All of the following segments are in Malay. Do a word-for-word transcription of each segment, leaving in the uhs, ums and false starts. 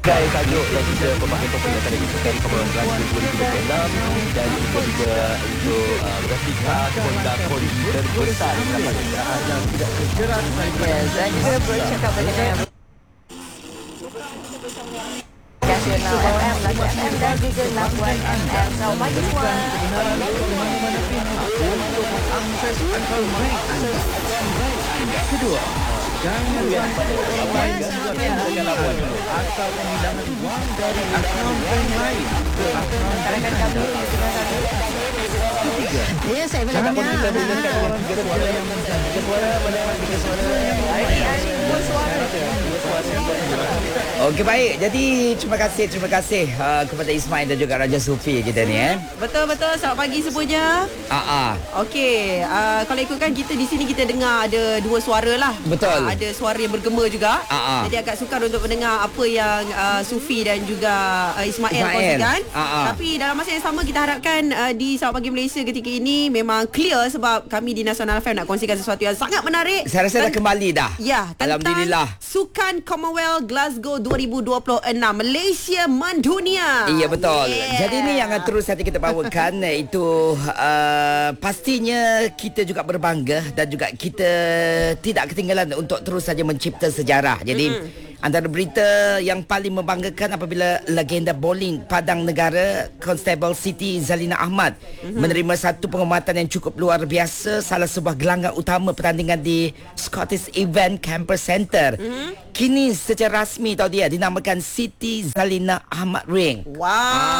sebagai tajuk dan juga pelbagai topik yang akan diisukan di Commonwealth Glasgow dua ribu dua puluh enam dan juga juga untuk uh, replika konda-kondi terbesar yang dapat digunakan yang tidak terjerat. Yes, dan juga bercakap mengenai Nasional F M, Lagu F M dan juga Labuan F M. Selamat pagi semua. Untuk mengakses atau mengakses kedua, jangan lupa bayar Labuan atau pemindahan wang dari akaun bank lain ke akaun Rakan kami dengan kami. ketiga. Ya, saya boleh Kita tanya. kita menggunakan dengan tiga suara yang tiga suara mana tiga suara yang Dua suara. Okey, baik. Jadi terima kasih terima kasih uh, kepada Ismail dan juga Raja Sufi kita ni eh. Betul-betul. Selamat pagi semuanya. Ah ah. Okey, uh, kalau ikutkan kita di sini kita dengar ada dua suara lah. Betul. Uh, ada suara yang bergema juga. Ah, ah. Jadi agak sukar untuk mendengar apa yang uh, Sufi dan juga uh, Ismail, Ismail. kongsikan. Ah, ah. Tapi dalam masa yang sama kita harapkan uh, di Selamat Pagi Malaysia ketika ini memang clear sebab kami di Nasional F M nak kongsikan sesuatu yang sangat menarik. Saya rasa dah Ten- kembali dah. Ya, tentang Alhamdulillah. Sukan Commonwealth Glasgow dua ribu dua puluh enam Malaysia mendunia. Iya, betul. Yeah. Jadi ni yang terus nanti kita bawakan iaitu uh, pastinya kita juga berbangga dan juga kita tidak ketinggalan untuk terus saja mencipta sejarah. Jadi mm-hmm. antara berita yang paling membanggakan apabila legenda bowling Padang Negara Constable Siti Zalina Ahmad mm-hmm. menerima satu penghormatan yang cukup luar biasa, salah sebuah gelanggang utama pertandingan di Scottish Event Campus Centre. Mm-hmm. Kini secara rasmi tahu dia dinamakan Siti Zalina Ahmad Ring. Wow.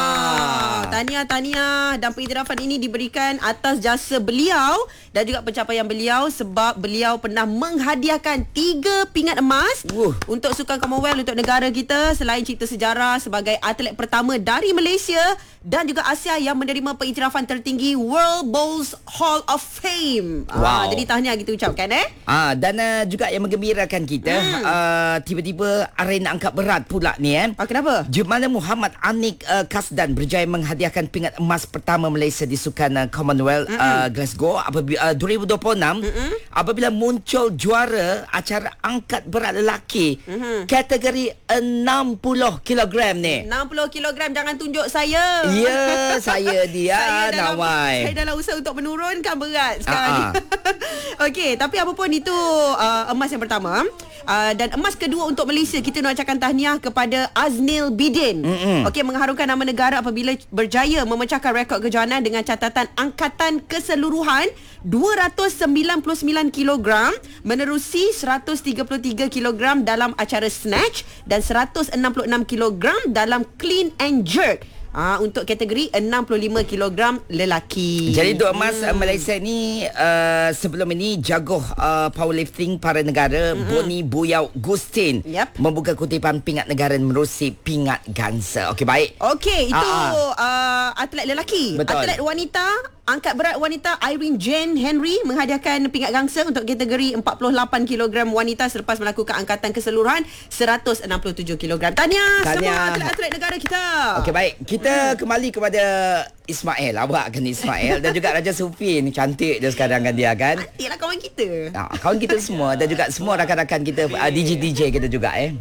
Ah. Tahniah-tahniah dan pengiktirafan ini diberikan atas jasa beliau dan juga pencapaian beliau sebab beliau pernah menghadiahkan tiga pingat emas Uh. untuk Sukan Commonwealth untuk negara kita selain cipta sejarah sebagai atlet pertama dari Malaysia dan juga Asia yang menerima pengiktirafan tertinggi World Bowls Hall of Fame. Ah, Wow. jadi tahniah kita ucapkan eh. Ah, dan uh, juga yang menggembirakan kita hmm. uh, tiba-tiba arena angkat berat pula ni eh. Ah, kenapa? Jemana Muhammad Anik uh, Kasdan berjaya menghadiahkan pingat emas pertama Malaysia di Sukan uh, Commonwealth uh, Glasgow apabila uh, dua ribu dua puluh enam Mm-mm. apabila muncul juara acara angkat berat lelaki Mm-mm. kategori enam puluh kilogram ni. enam puluh kilogram, jangan tunjuk saya. Ya, saya dia saya dalam, Nawai. saya dalam usaha untuk menurunkan berat sekarang ni. Ah, ah. Okey, tapi apa pun itu uh, emas yang pertama. Uh, dan emas kedua untuk Malaysia, kita nak ucapkan tahniah kepada Aznil Bidin. Okey, mengharumkan nama negara apabila berjaya memecahkan rekod kejohanan dengan catatan angkatan keseluruhan dua ratus sembilan puluh sembilan kilogram menerusi seratus tiga puluh tiga kilogram dalam acara snatch dan seratus enam puluh enam kilogram dalam clean and jerk. Ah, untuk kategori enam puluh lima kilogram lelaki. Jadi dua emas hmm. Malaysia ni uh, sebelum ini jaguh uh, powerlifting para negara mm-hmm. Boni Buyau Gustin Yep. membuka kutipan pingat negara menerusi pingat gangsa. Okey, baik. Okey, itu Ah, uh, atlet lelaki. Betul. Atlet wanita, angkat berat wanita Irene Jane Henry menghadiahkan pingat gangsa untuk kategori empat puluh lapan kilogram wanita selepas melakukan angkatan keseluruhan seratus enam puluh tujuh kilogram. Tahniah semua Tahniah. atlet-atlet negara kita. Okey, baik. Kita hmm. kembali kepada Ismail. Awak kan Ismail dan juga Raja Sufi ni cantik dia sekarang kan dia kan. Cantiklah kawan kita. Ah, kawan kita semua dan juga semua rakan-rakan kita uh, D J D J kita juga eh.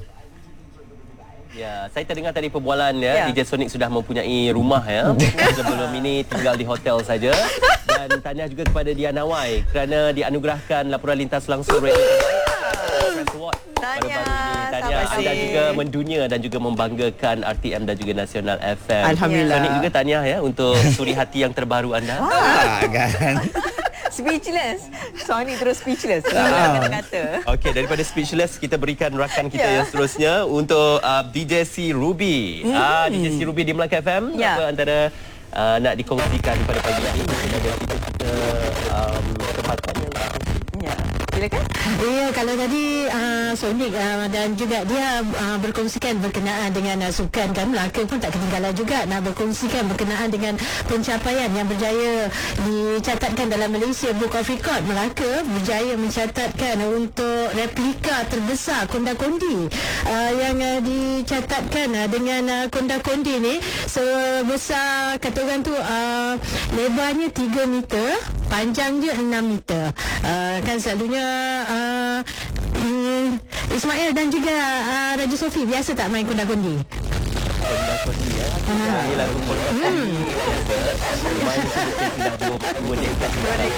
Ya, saya terdengar tadi perbualan ya, Ya. D J Sonic sudah mempunyai rumah ya. Sebelum ini tinggal di hotel saja. Dan tahniah juga kepada Diana Wai kerana dianugerahkan laporan lintas langsung Radio Press Award Tahniah. baru-baru ini. Tahniah Selamat anda pagi. juga mendunia dan juga membanggakan R T M dan juga Nasional F M. Alhamdulillah. Sonic juga tahniah ya untuk suri hati yang terbaru anda. Ah, kan. Speechless. Sony terus speechless. Ah. Kata-kata. Okey, daripada speechless kita berikan rakan kita Ya. yang seterusnya untuk uh, D J C Ruby. Hmm. Ah, D J C Ruby di Melaka F M. Ya. Apa antara uh, nak dikongsikan pada pagi ini? Mungkin ada kita um, kesempatan yang nak kongsi. Ya. Silakan. Ya, kalau tadi uh, Sonic uh, dan juga dia uh, berkongsikan berkenaan dengan uh, sukan kan, Melaka pun tak ketinggalan juga nak berkongsikan berkenaan dengan pencapaian yang berjaya dicatatkan dalam Malaysia Book of Record. Melaka berjaya mencatatkan untuk replika terbesar konda-kondi uh, yang uh, dicatatkan uh, dengan uh, konda-kondi ni sebesar kata orang tu uh, lebarnya tiga meter, panjang dia enam meter. Uh, kan selalunya uh, hmm, Ismail dan juga uh, Raja Sofi biasa tak main kuda-kundi? Kondi ya. Ini lagu kondi. Hmm. Main sudah dua dua dekat.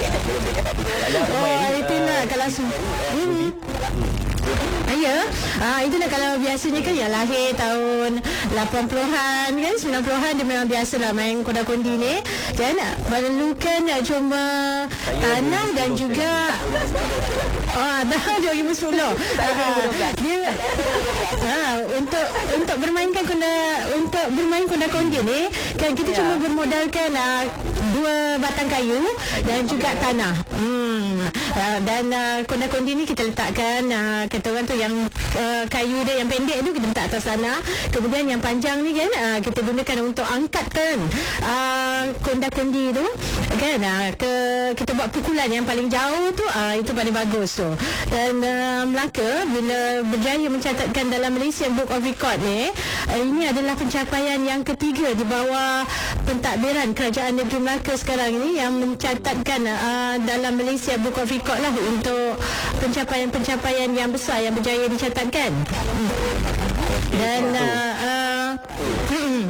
Oh, itulah kalau su- hmm. Ya, ah, itulah kalau biasanya kan yang lahir tahun lapan puluhan kan, sembilan puluhan dia memang biasalah main kuda-kundi ni kan, memerlukan cuma tanah dan juga ah, dah dua ribu sepuluh ah, dia ah, untuk untuk bermainkan kuda untuk bermain kuda-kundi ni kan kita cuma bermodalkan ah, dua batang kayu dan juga tanah. Hmm. Uh, dan uh, kuda-kundi ni kita letakkan uh, kata orang tu yang uh, kayu dia yang pendek tu kita letak atas tanah. Kemudian yang panjang ni kan uh, kita gunakan untuk angkatkan uh, kuda-kundi tu kan uh, ke kita buat pukulan yang paling jauh tu uh, itu paling bagus tu. Dan uh, Melaka bila berjaya mencatatkan dalam Malaysia Book of Record ni uh, ini adalah pencapaian yang ketiga di bawah pentadbiran Kerajaan Negeri Melaka sekarang ini yang mencatatkan uh, dalam Malaysia Book of Record lah untuk pencapaian-pencapaian yang besar yang berjaya dicatatkan. Dan uh, uh, hmm.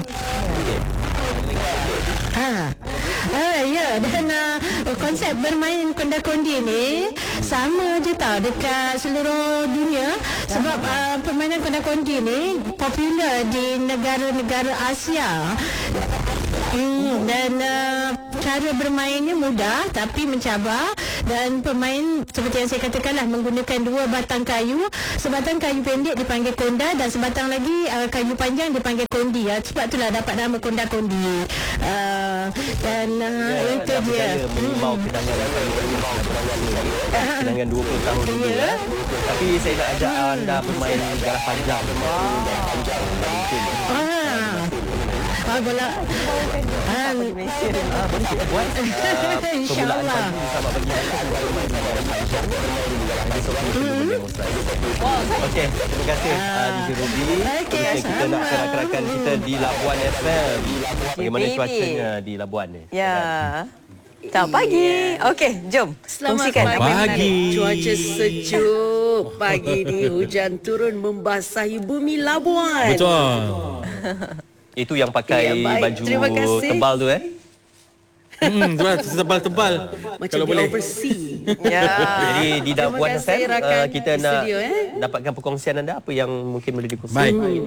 Ha. Ah, ya, dan uh, konsep bermain kuda-kundi ni sama je tau dekat seluruh dunia sebab uh, permainan kuda-kundi ni popular di negara-negara Asia. Hmm, dan uh, cara bermainnya mudah tapi mencabar, dan pemain seperti yang saya katakanlah menggunakan dua batang kayu, sebatang kayu pendek dipanggil konda dan sebatang lagi uh, kayu panjang dipanggil kondi. Uh, sebab itulah dapat nama konda-kondi. Uh, dan uh, ya, itu dia dia. Menimbau kenangan kenangan dua puluh tahun dulu Ya. ya. Tapi saya nak ajak anda bermain garah panjang. Ah. Ah, bola. Ah, Ah, boleh kita buat. Ah, InsyaAllah. permulaan pagi sama bagi Okey, terima kasih uh, D J Ruby. Okey, Kita kita nak sama. kerak-kerakan kita di Labuan F M. Bagaimana baby. cuacanya di Labuan ni? Ya. Selamat pagi. Okey, jom. Kongsikan apa yang menarik. Pagi. Cuaca sejuk pagi ni, hujan turun membasahi bumi Labuan. Betul. Itu yang pakai Ya, baik. baju Terima kasih. tebal tu eh. Hmm, tu lah, tebal-tebal. Macam Kalau di boleh. oversea. Ya. Jadi di Terima Labuan F kasih M rakan uh, kita di nak studio, eh. dapatkan perkongsian anda apa yang mungkin boleh dikongsikan. Baik.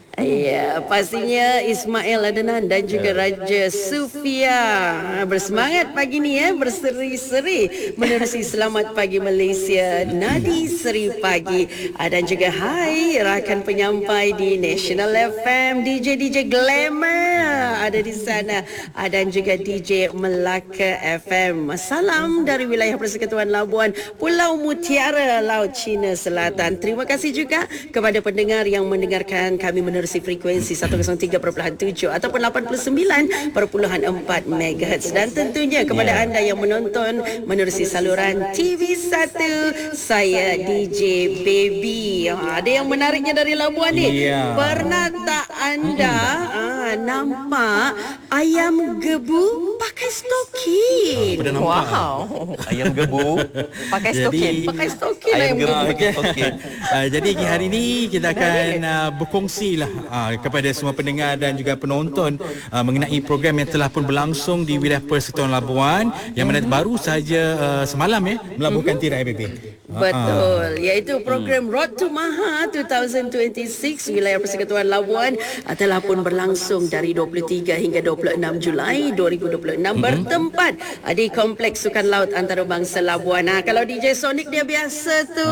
Ya, pastinya Ismail Adnan dan juga Raja Sufia bersemangat pagi ni ya, berseri-seri menerusi Selamat Pagi Malaysia Nadi Seri Pagi. Dan juga hai rakan penyampai di National F M, D J D J Glamour ada di sana, dan juga D J Melaka F M. Salam dari wilayah Persekutuan Labuan, Pulau Mutiara, Laut Cina Selatan. Terima kasih juga kepada pendengar yang mendengarkan kami menerusi frekuensi seratus tiga perpuluhan tujuh ataupun lapan puluh sembilan perpuluhan empat megahertz, dan tentunya kepada Yeah. anda yang menonton menerusi saluran T V satu, saya D J Baby. Ha, ada yang menariknya dari Labuan ni. Yeah. Pernah tak anda ah, nampak ayam gebu pakai stokin? Pernah nampak. Wow. Ayam gebu. Pakai Jadi- stokin. Pakai stokin Ayam ayam gebu gebu. pakai stokin. Uh, jadi hari ini kita akan uh, berkongsi lah uh, kepada semua pendengar dan juga penonton uh, mengenai program yang telah pun berlangsung di wilayah Persekutuan Labuan yang mana baru saja uh, semalam ya melabuhkan tirai B B. Betul, iaitu program Road to Maha dua ribu dua puluh enam wilayah Persekutuan Labuan telah pun berlangsung dari dua puluh tiga hingga dua puluh enam Julai dua ribu dua puluh enam bertempat di Kompleks Sukan Laut Antarabangsa Labuan. Nah, kalau D J Sonic dia biasa tu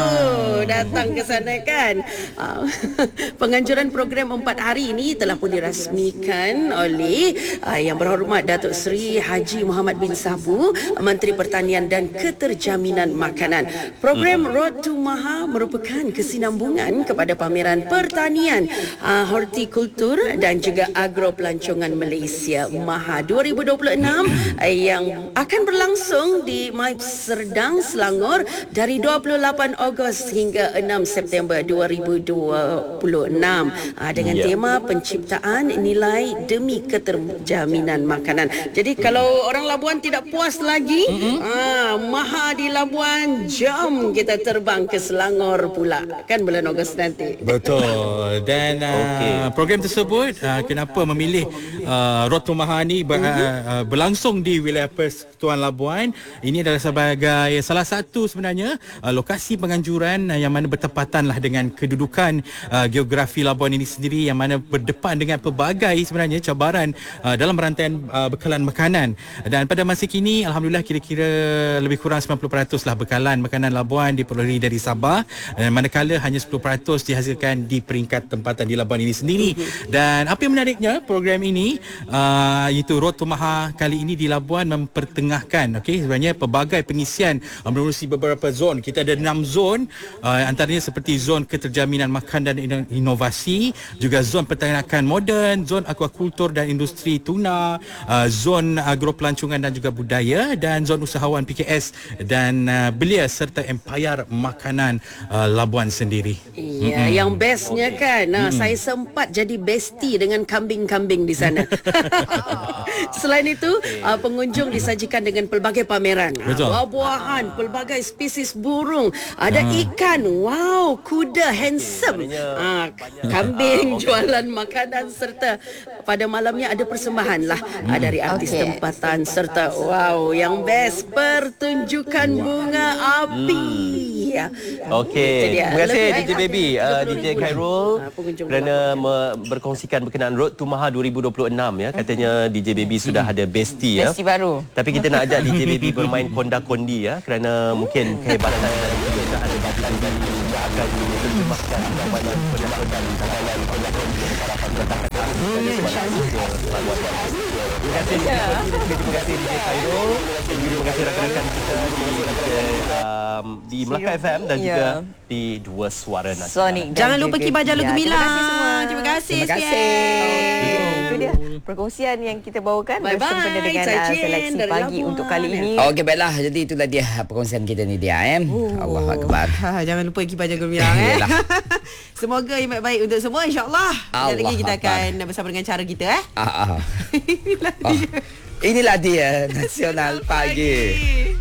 datang ke sana kan. Ah, penganjuran program empat hari ini telah pun dirasmikan oleh ah, Yang Berhormat Datuk Seri Haji Muhammad bin Sabu, Menteri Pertanian dan Keterjaminan Makanan. Program Road to Maha merupakan kesinambungan kepada pameran pertanian, uh, hortikultur dan juga agro pelancongan Malaysia Maha dua ribu dua puluh enam uh, yang akan berlangsung di Maib Serdang, Selangor dari dua puluh lapan Ogos hingga enam September dua ribu dua puluh enam uh, dengan Ya. tema penciptaan nilai demi keterjaminan makanan. Jadi kalau orang Labuan tidak puas lagi, mm-hmm. uh, Maha di Labuan, jom kita terbang ke Selangor pula kan bulan Ogos nanti. Betul. Dan uh, Okey. program tersebut uh, kenapa memilih uh, Road to Maha ni ber, uh, berlangsung di wilayah Persekutuan Labuan. Ini adalah sebagai salah satu sebenarnya uh, lokasi penganjuran uh, yang mana bertepatan lah dengan kedudukan uh, geografi Labuan ini sendiri, yang mana berdepan dengan pelbagai sebenarnya cabaran uh, dalam rantaian uh, bekalan makanan. Dan pada masa kini alhamdulillah kira-kira lebih kurang sembilan puluh peratus lah bekalan makanan Labuan diperolehi dari Sabah, uh, manakala hanya sepuluh peratus dihasilkan di peringkat tempatan di Labuan ini sendiri. Dan apa yang menariknya program ini uh, iaitu Road to Maha kali ini di Labuan mempertengahkan okey sebenarnya pelbagai pengisian uh, menerusi beberapa zon. Kita ada enam zon, uh, antaranya seperti zon keterjaminan makan dan inovasi, juga zon peternakan moden, zon akuakultur dan industri tuna, uh, zon agropelancongan dan juga budaya, dan zon usahawan P K S dan uh, belia serta empayar makanan uh, Labuan sendiri. Iya, mm-hmm. yang bestnya kan, nah, mm-hmm. saya sempat jadi bestie dengan kambing-kambing di sana. Selain itu, uh, pengunjung disajikan dengan pelbagai pameran, Betul. buah-buahan, pelbagai spesies burung, ada Ah. ikan, wow, kuda handsome, uh, kambing, jualan makanan, serta pada malamnya ada persembahan lah uh, dari artis Okey. tempatan, serta wow, yang best pertunjukan bunga api. Ya. Okey, Itu dia. terima kasih Lebih D J Baby, uh, D J Khairul Ah, pengunjung kerana me- berkongsikan berkenaan Road to Maha dua ribu dua puluh enam ya. Katanya D J Baby sudah ada bestie ya. Bestie baru. Tapi kita nak ajak D J Baby bermain konda-kondi ya, kerana mungkin kehebatan dan juga ada bagian dari yang akan diterjemahkan kepada konda-kondi tangan konda-kondi harapan letakkan Terima kasih, terima kasih D J Khairul, terima kasih rakan-rakan kita di um, di Melaka F M dan juga di Dua Suara Nasional. Sonic dan Jangan lupa juga Kibar Jalur Tia. Gemilang. Terima kasih semua. Terima kasih. Terima kasih. sikit. Itu dia perkongsian yang kita bawakan Bye-bye. bersempena dengan uh, Zaijian seleksi dari pagi Labuan. untuk kali ini. Okey, baiklah. Jadi itulah dia perkongsian kita ni dia eh. Allahu akbar. Ha, jangan lupa Kibar Jalur Gemilang eh. Yelah. Semoga yang baik-baik untuk semua, insya-Allah. Sekejap lagi kita Allah akan bersama dengan cara kita eh. Ah, ah. Inilah Oh. dia. Inilah dia Nasional Pagi.